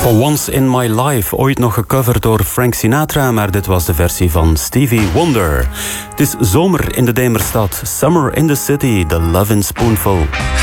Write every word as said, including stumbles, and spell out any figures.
For Once in My Life, ooit nog gecoverd door Frank Sinatra, maar dit was de versie van Stevie Wonder. Het is zomer in de Demerstad, Summer in the City, The Lovin' Spoonful.